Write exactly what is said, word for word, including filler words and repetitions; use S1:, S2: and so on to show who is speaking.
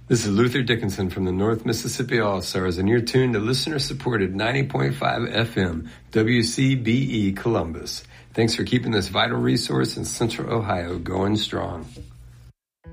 S1: This is Luther Dickinson from the North Mississippi All-Stars, and you're tuned to listener-supported ninety point five F M W C B E Columbus. Thanks for keeping this vital resource in Central Ohio going strong.